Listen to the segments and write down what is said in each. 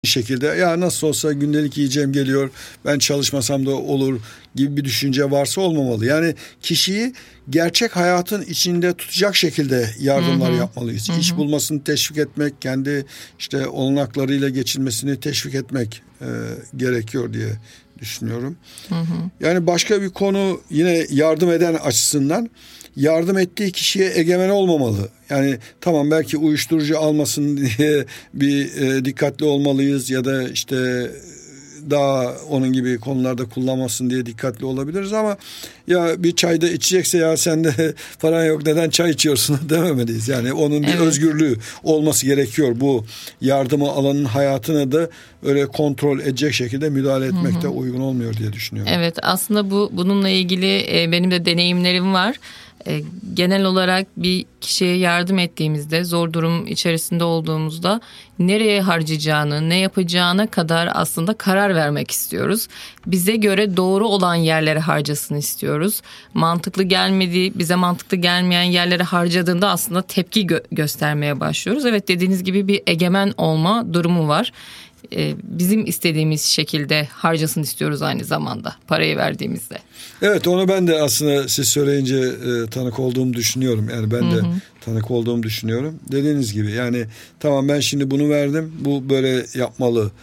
şekilde ya nasıl olsa gündelik yiyeceğim geliyor, ben çalışmasam da olur gibi bir düşünce varsa olmamalı. Yani kişiyi gerçek hayatın içinde tutacak şekilde yardımlar yapmalıyız. İş bulmasını teşvik etmek, kendi işte olanaklarıyla geçinmesini teşvik etmek gerekiyor diye düşünüyorum. Yani başka bir konu yine yardım eden açısından, yardım ettiği kişiye egemen olmamalı. Yani tamam, belki uyuşturucu almasın diye bir dikkatli olmalıyız ya da işte daha onun gibi konularda kullanmasın diye dikkatli olabiliriz ama ya bir çayda içecekse ya sende paran yok neden çay içiyorsun dememeliyiz. Yani onun bir özgürlüğü olması gerekiyor. Bu yardımı alanın hayatına da öyle kontrol edecek şekilde müdahale etmek de uygun olmuyor diye düşünüyorum. Evet, aslında bununla ilgili benim de deneyimlerim var. Genel olarak bir kişiye yardım ettiğimizde, zor durum içerisinde olduğumuzda nereye harcayacağını, ne yapacağına kadar aslında karar vermek istiyoruz. Bize göre doğru olan yerlere harcasın istiyoruz. Mantıklı gelmediği, bize mantıklı gelmeyen yerlere harcadığında aslında tepki göstermeye başlıyoruz. Evet, dediğiniz gibi bir egemen olma durumu var. Bizim istediğimiz şekilde harcasın istiyoruz aynı zamanda parayı verdiğimizde. Evet, onu ben de aslında siz söyleyince tanık olduğumu düşünüyorum. Yani ben de tanık olduğumu düşünüyorum. Dediğiniz gibi yani tamam, ben şimdi bunu verdim, bu böyle yapmalı.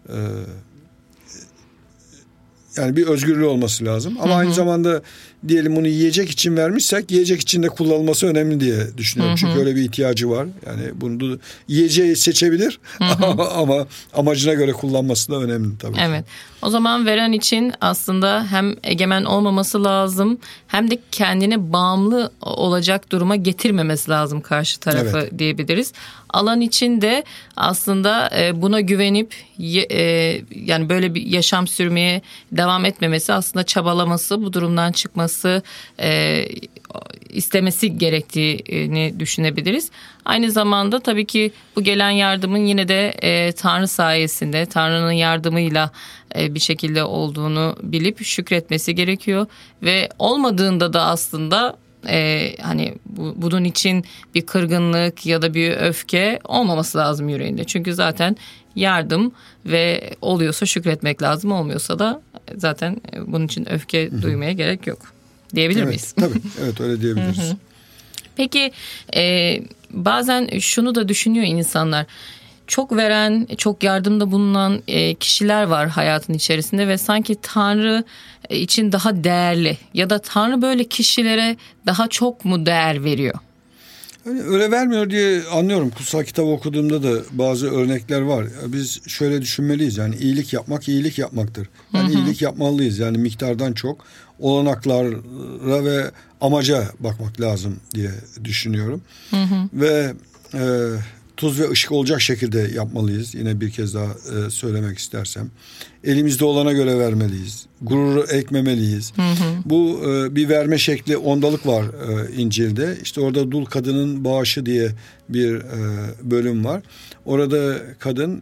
Yani bir özgürlüğü olması lazım. Ama aynı zamanda diyelim bunu yiyecek için vermişsek, yiyecek için de kullanılması önemli diye düşünüyorum. Çünkü öyle bir ihtiyacı var. Yani bunu yiyeceği seçebilir ama amacına göre kullanması da önemli tabii. Evet. O zaman veren için aslında hem egemen olmaması lazım, hem de kendine bağımlı olacak duruma getirmemesi lazım karşı tarafı diyebiliriz. Alan için de aslında buna güvenip yani böyle bir yaşam sürmeye devam etmemesi, aslında çabalaması, bu durumdan çıkması, istemesi gerektiğini düşünebiliriz. Aynı zamanda tabii ki bu gelen yardımın yine de Tanrı sayesinde, Tanrı'nın yardımıyla bir şekilde olduğunu bilip şükretmesi gerekiyor. Ve olmadığında da aslında hani bunun için bir kırgınlık ya da bir öfke olmaması lazım yüreğinde. Çünkü zaten yardım ve oluyorsa şükretmek lazım, olmuyorsa da zaten bunun için öfke duymaya gerek yok diyebilir miyiz? Tabii, evet, öyle diyebiliriz. Peki bazen şunu da düşünüyor insanlar. Çok veren, çok yardımda bulunan kişiler var hayatın içerisinde ve sanki Tanrı için daha değerli ya da Tanrı böyle kişilere daha çok mu değer veriyor? Yani öyle vermiyor diye anlıyorum. Kutsal kitabı okuduğumda da bazı örnekler var. Biz şöyle düşünmeliyiz, yani iyilik yapmak iyilik yapmaktır. Yani iyilik yapmalıyız, yani miktardan çok olanaklara ve amaca bakmak lazım diye düşünüyorum. Ve tuz ve ışık olacak şekilde yapmalıyız. Yine bir kez daha söylemek istersem. Elimizde olana göre vermeliyiz. Gururu ekmemeliyiz. Bu bir verme şekli, ondalık var İncil'de. İşte orada dul kadının bağışı diye bir bölüm var. Orada kadın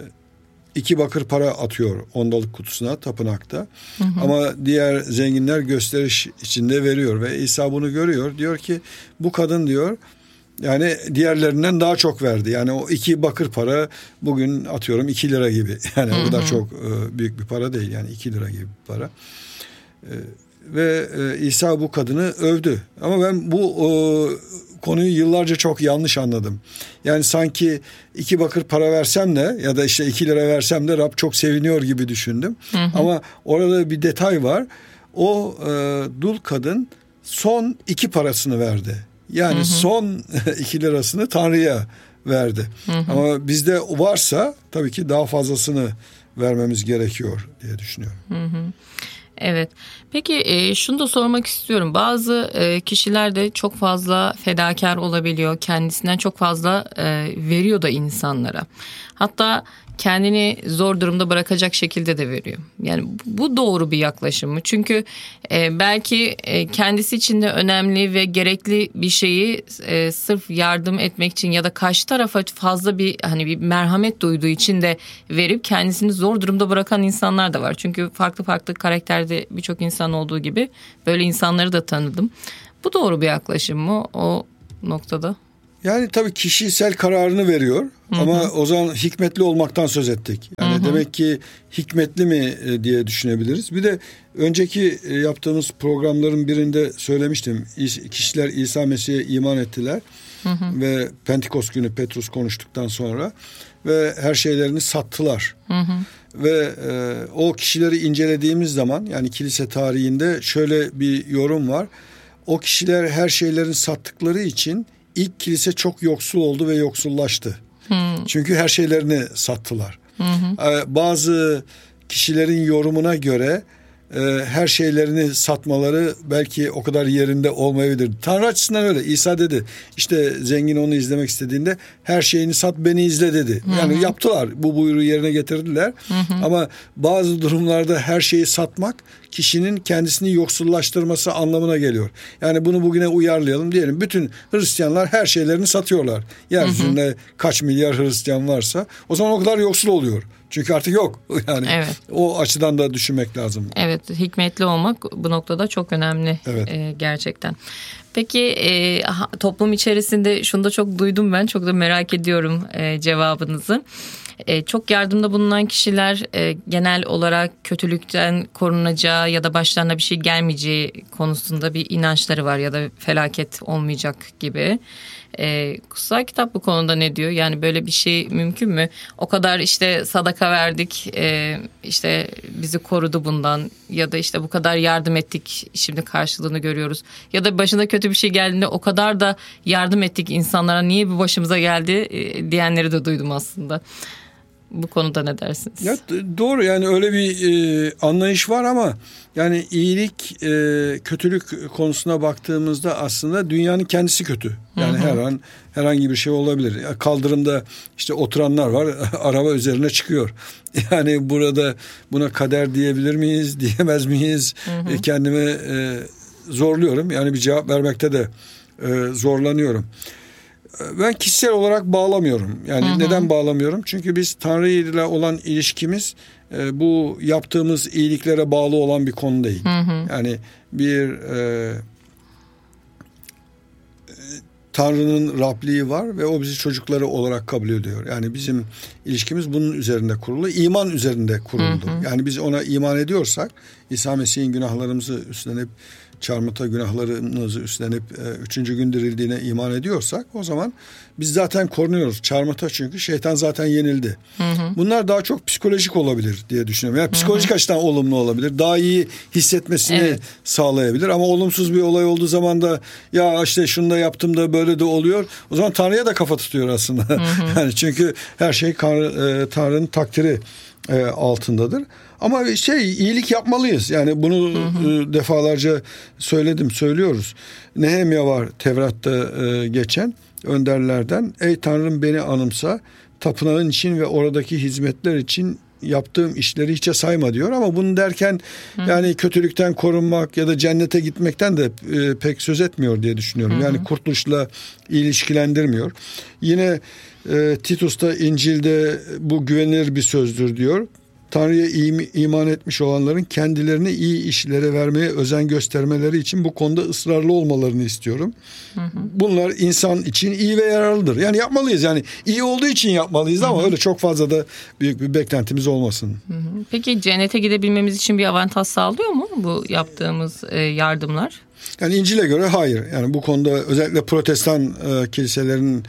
2 bakır para atıyor ondalık kutusuna tapınakta. Ama diğer zenginler gösteriş içinde veriyor ve İsa bunu görüyor. Diyor ki bu kadın diyor, yani diğerlerinden daha çok verdi. Yani o 2 bakır para bugün atıyorum 2 lira gibi. Yani o kadar çok büyük bir para değil. Yani 2 lira gibi bir para. Ve İsa bu kadını övdü. Ama ben bu konuyu yıllarca çok yanlış anladım. Yani sanki 2 bakır para versem de ya da işte 2 lira versem de Rab çok seviniyor gibi düşündüm. Ama orada bir detay var. O dul kadın son 2 parasını verdi. Yani son 2 lirasını Tanrı'ya verdi. Ama bizde varsa tabii ki daha fazlasını vermemiz gerekiyor diye düşünüyorum. Evet. Peki şunu da sormak istiyorum. Bazı kişiler de çok fazla fedakar olabiliyor. Kendisinden çok fazla veriyor da insanlara. Hatta kendini zor durumda bırakacak şekilde de veriyor. Yani bu doğru bir yaklaşım mı? Çünkü belki kendisi için de önemli ve gerekli bir şeyi sırf yardım etmek için ya da karşı tarafa fazla bir merhamet duyduğu için de verip kendisini zor durumda bırakan insanlar da var. Çünkü farklı farklı karakterde birçok insan olduğu gibi böyle insanları da tanıdım. Bu doğru bir yaklaşım mı o noktada? Yani tabii kişisel kararını veriyor. Ama o zaman hikmetli olmaktan söz ettik. Yani demek ki hikmetli mi diye düşünebiliriz. Bir de önceki yaptığımız programların birinde söylemiştim. Kişiler İsa Mesih'e iman ettiler. Ve Pentekost günü Petrus konuştuktan sonra ve her şeylerini sattılar. Ve o kişileri incelediğimiz zaman, yani kilise tarihinde şöyle bir yorum var. O kişiler her şeylerini sattıkları için ilk kilise çok yoksul oldu ve yoksullaştı. Çünkü her şeylerini sattılar. Bazı kişilerin yorumuna göre her şeylerini satmaları belki o kadar yerinde olmayabilir. Tanrı açısından öyle. İsa dedi, işte zengin onu izlemek istediğinde her şeyini sat, beni izle dedi. Yani yaptılar. Bu buyruğu yerine getirdiler. Ama bazı durumlarda her şeyi satmak kişinin kendisini yoksullaştırması anlamına geliyor. Yani bunu bugüne uyarlayalım diyelim. Bütün Hristiyanlar her şeylerini satıyorlar. Yeryüzünde kaç milyar Hristiyan varsa o zaman o kadar yoksul oluyor. Çünkü artık yok. Yani o açıdan da düşünmek lazım. Evet, hikmetli olmak bu noktada çok önemli gerçekten. Peki toplum içerisinde şunu da çok duydum ben, çok da merak ediyorum cevabınızı. Çok yardımda bulunan kişiler genel olarak kötülükten korunacağı ya da başlarına bir şey gelmeyeceği konusunda bir inançları var ya da felaket olmayacak gibi. Kutsal kitap bu konuda ne diyor? Yani böyle bir şey mümkün mü? O kadar işte sadaka verdik, işte bizi korudu bundan ya da işte bu kadar yardım ettik, şimdi karşılığını görüyoruz. Ya da başına kötü bir şey geldiğinde o kadar da yardım ettik insanlara, niye bu başımıza geldi diyenleri de duydum aslında. Bu konuda ne dersiniz? Ya, doğru, yani öyle bir anlayış var ama yani iyilik kötülük konusuna baktığımızda aslında dünyanın kendisi kötü. Yani her an herhangi bir şey olabilir. Kaldırımda işte oturanlar var, araba üzerine çıkıyor. Yani burada buna kader diyebilir miyiz, diyemez miyiz? Kendimi zorluyorum. Yani bir cevap vermekte de zorlanıyorum. Ben kişisel olarak bağlamıyorum. Yani neden bağlamıyorum? Çünkü biz Tanrı ile olan ilişkimiz bu yaptığımız iyiliklere bağlı olan bir konu değil. Yani bir Tanrı'nın Rabliği var ve o bizi çocukları olarak kabul ediyor. Yani bizim ilişkimiz bunun üzerinde kurulu, iman üzerinde kuruldu. Yani biz ona iman ediyorsak, İsa Mesih'in günahlarımızı üstlenip, çarmıhta günahlarımızı üstlenip 3. gün dirildiğine iman ediyorsak, o zaman biz zaten korunuyoruz. Çarmıhta çünkü şeytan zaten yenildi. Bunlar daha çok psikolojik olabilir diye düşünüyorum. Yani psikolojik açıdan olumlu olabilir. Daha iyi hissetmesini sağlayabilir. Ama olumsuz bir olay olduğu zaman da ya işte şunu da yaptım da böyle de oluyor. O zaman Tanrı'ya da kafa tutuyor aslında. Yani çünkü her şey Tanrı'nın takdiri altındadır. Ama iyilik yapmalıyız. Yani bunu defalarca söylüyoruz. Nehemya var Tevrat'ta geçen önderlerden. Ey Tanrım, beni anımsa, tapınağın için ve oradaki hizmetler için yaptığım işleri hiçe sayma diyor. Ama bunu derken yani kötülükten korunmak ya da cennete gitmekten de pek söz etmiyor diye düşünüyorum. Yani kurtuluşla ilişkilendirmiyor. Yine Titus'ta, İncil'de bu güvenilir bir sözdür diyor. Tanrı'ya iman etmiş olanların kendilerini iyi işlere vermeye özen göstermeleri için bu konuda ısrarlı olmalarını istiyorum. Bunlar insan için iyi ve yararlıdır. Yani yapmalıyız. Yani iyi olduğu için yapmalıyız ama öyle çok fazla da büyük bir beklentimiz olmasın. Peki cennete gidebilmemiz için bir avantaj sağlıyor mu bu yaptığımız yardımlar? Yani İncil'e göre hayır. Yani bu konuda özellikle Protestan kiliselerin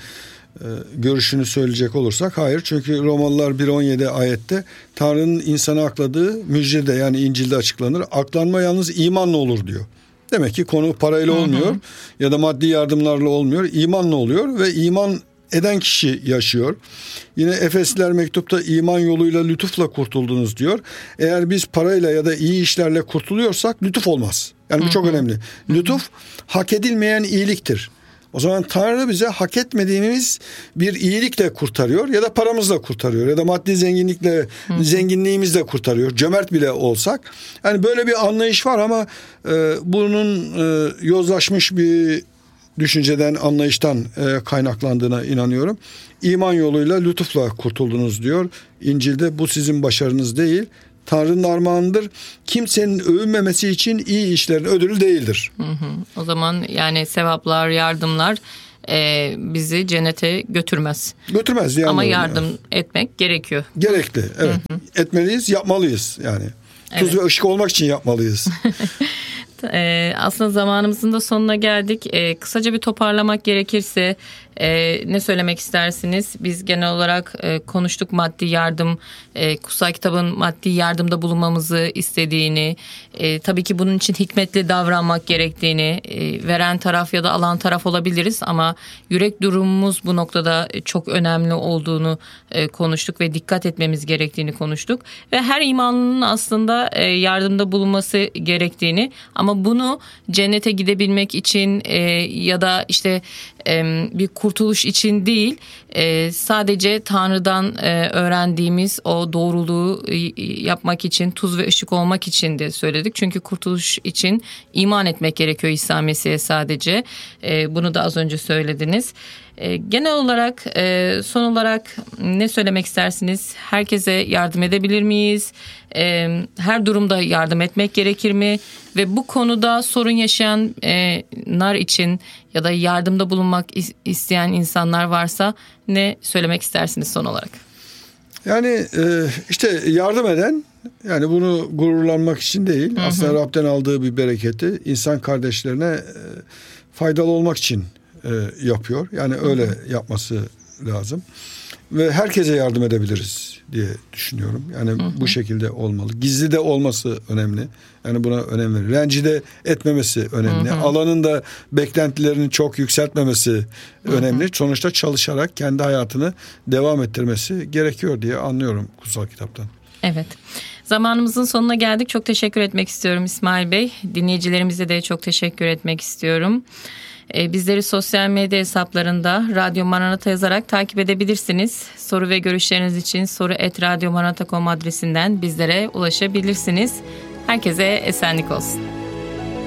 görüşünü söyleyecek olursak hayır. Çünkü Romalılar 1.17 ayette Tanrı'nın insana akladığı müjdede, yani İncil'de açıklanır. Aklanma yalnız imanla olur diyor. Demek ki konu parayla olmuyor ya da maddi yardımlarla olmuyor. İmanla oluyor ve iman eden kişi yaşıyor. Yine Efesliler mektupta iman yoluyla lütufla kurtuldunuz diyor. Eğer biz parayla ya da iyi işlerle kurtuluyorsak lütuf olmaz. Yani bu çok önemli. Lütuf hak edilmeyen iyiliktir. O zaman Tanrı bize hak etmediğimiz bir iyilikle kurtarıyor ya da paramızla kurtarıyor ya da maddi zenginliğimizle kurtarıyor. Cömert bile olsak. Yani böyle bir anlayış var ama bunun yozlaşmış bir düşünceden, anlayıştan kaynaklandığına inanıyorum. İman yoluyla lütufla kurtuldunuz diyor. İncil'de bu sizin başarınız değil, Tanrı'nın armağanıdır. Kimsenin övünmemesi için iyi işlerin ödülü değildir. O zaman yani sevaplar, yardımlar bizi cennete götürmez. Götürmez yani. Ama yardım etmek gerekiyor. Gerekli, evet. Etmeliyiz, yapmalıyız yani. Tuz ve ışık olmak için yapmalıyız. Aslında zamanımızın da sonuna geldik. Kısaca bir toparlamak gerekirse ne söylemek istersiniz? Biz genel olarak konuştuk maddi yardım, kutsal kitabın maddi yardımda bulunmamızı istediğini, tabii ki bunun için hikmetli davranmak gerektiğini, veren taraf ya da alan taraf olabiliriz ama yürek durumumuz bu noktada çok önemli olduğunu konuştuk ve dikkat etmemiz gerektiğini konuştuk. Ve her imanlının aslında yardımda bulunması gerektiğini ama bunu cennete gidebilmek için ya da işte bir kurtuluş için değil, sadece Tanrı'dan öğrendiğimiz o doğruluğu yapmak için, tuz ve ışık olmak için de söyledik. Çünkü kurtuluş için iman etmek gerekiyor İsa Mesih'e sadece. Bunu da az önce söylediniz. Genel olarak son olarak ne söylemek istersiniz? Herkese yardım edebilir miyiz? Her durumda yardım etmek gerekir mi? Ve bu konuda sorun yaşayanlar için ya da yardımda bulunmak isteyen insanlar varsa ne söylemek istersiniz son olarak? Yani işte yardım eden, yani bunu gururlanmak için değil, aslında Rab'den aldığı bir bereketi insan kardeşlerine faydalı olmak için yapıyor. Yani öyle yapması lazım. Ve herkese yardım edebiliriz diye düşünüyorum. Yani bu şekilde olmalı. Gizli de olması önemli. Yani buna önem verir. Rencide etmemesi önemli. Alanın da beklentilerini çok yükseltmemesi önemli. Sonuçta çalışarak kendi hayatını devam ettirmesi gerekiyor diye anlıyorum kutsal kitaptan. Evet. Zamanımızın sonuna geldik. Çok teşekkür etmek istiyorum İsmail Bey. Dinleyicilerimize de çok teşekkür etmek istiyorum. Bizleri sosyal medya hesaplarında Radyo Maranata yazarak takip edebilirsiniz. Soru ve görüşleriniz için soru@radyomaranata.com adresinden bizlere ulaşabilirsiniz. Herkese esenlik olsun.